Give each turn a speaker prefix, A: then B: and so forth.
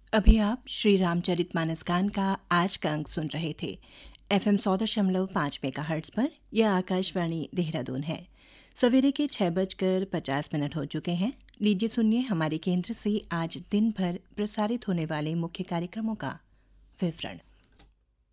A: अभी आप श्री रामचरितमानस गान का आज का अंक सुन रहे थे। FM 100.5 मेगाहर्ट्ज पर यह आकाशवाणी देहरादून है। सवेरे के 6:50 हो चुके हैं। लीजिए सुनिए हमारे केंद्र से आज दिन भर प्रसारित होने वाले मुख्य कार्यक्रमों का विवरण।